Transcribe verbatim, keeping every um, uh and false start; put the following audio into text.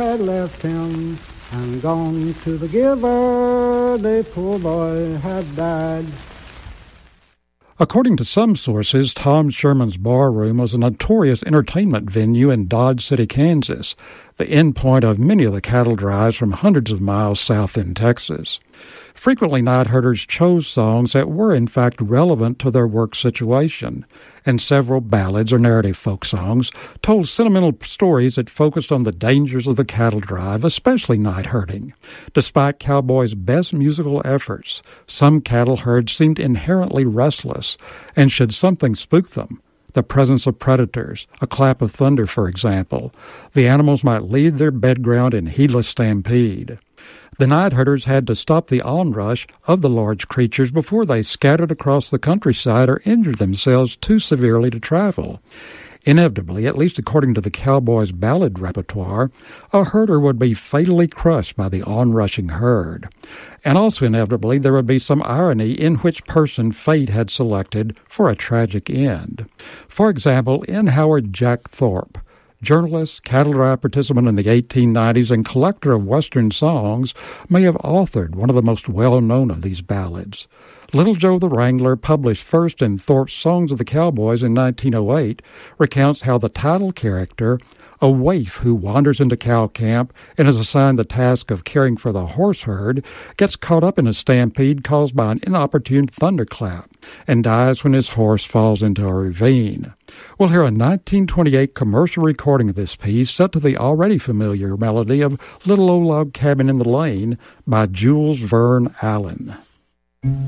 had left him and gone to the giver, the poor boy had died. According to some sources, Tom Sherman's Barroom was a notorious entertainment venue in Dodge City, Kansas, the endpoint of many of the cattle drives from hundreds of miles south in Texas. Frequently, night herders chose songs that were in fact relevant to their work situation, and several ballads or narrative folk songs told sentimental stories that focused on the dangers of the cattle drive, especially night herding. Despite cowboys' best musical efforts, some cattle herds seemed inherently restless, and should something spook them, the presence of predators, a clap of thunder, for example, the animals might leave their bedground in heedless stampede. The night herders had to stop the onrush of the large creatures before they scattered across the countryside or injured themselves too severely to travel. Inevitably, at least according to the cowboys' ballad repertoire, a herder would be fatally crushed by the onrushing herd. And also inevitably, there would be some irony in which person fate had selected for a tragic end. For example, in Howard Jack Thorpe, journalist, cattle drive participant in the eighteen nineties, and collector of Western songs, may have authored one of the most well-known of these ballads. Little Joe the Wrangler, published first in Thorpe's Songs of the Cowboys in nineteen oh eight, recounts how the title character, a waif who wanders into cow camp and is assigned the task of caring for the horse herd, gets caught up in a stampede caused by an inopportune thunderclap and dies when his horse falls into a ravine. We'll hear a nineteen twenty-eight commercial recording of this piece set to the already familiar melody of Little Old Log Cabin in the Lane by Jules Verne Allen.